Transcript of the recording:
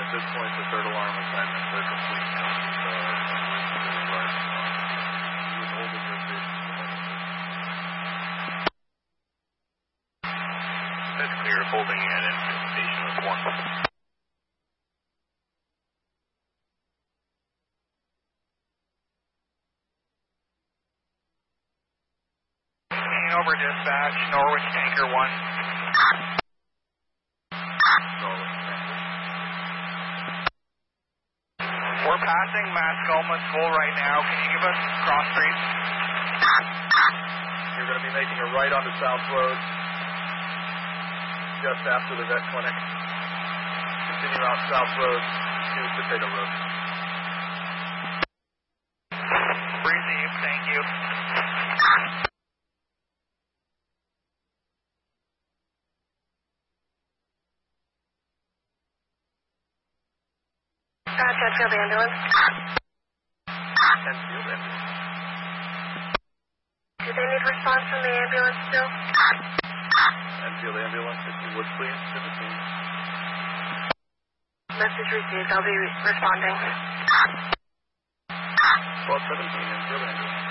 At this point, the third alarm assignments are complete. That's clear, holding in anticipation of 1. Over dispatch, Norwich Tanker 1. We're passing Mascoma's full right now. Can you give us cross street? You're going to be making a right onto South Road, just after the vet clinic. Continue out South Road to Potato Road. Breezy, thank you. Enfield ambulance. Enfield ambulance. Do they need response from the ambulance still? Enfield ambulance, if you would please, to the scene. Message received. I'll be responding. 1217, Enfield ambulance.